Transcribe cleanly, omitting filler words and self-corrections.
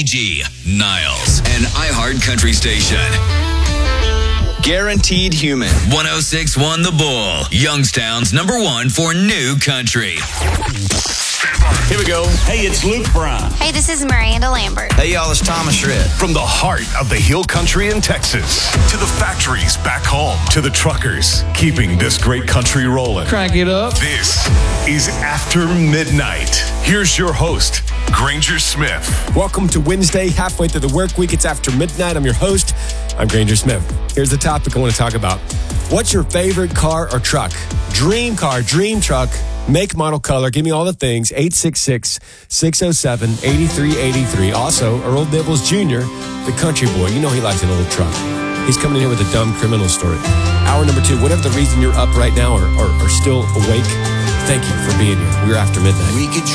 KBGG, Niles, an iHeart Country station. Guaranteed Human. 106.1 The Bull, Youngstown's #1 for new country. Here we go. Hey, it's Luke Bryan. Hey, this is Miranda Lambert. Hey, y'all, it's Thomas Rhett. From the heart of the hill country in Texas to the factories back home to the truckers keeping this great country rolling. Crank it up. This is After Midnight. Here's your host, Granger Smith. Welcome to Wednesday, halfway through the work week. It's After Midnight. I'm your host. I'm Granger Smith. Here's the topic I want to talk about. What's your favorite car or truck? Dream car, dream truck, make, model, color. Give me all the things. 866-607-8383. Also, Earl Dibbles Jr., the country boy. You know he likes a little truck. He's coming in here with a dumb criminal story. Hour number 2, whatever the reason you're up right now or still awake, thank you for being here. We're After Midnight. We could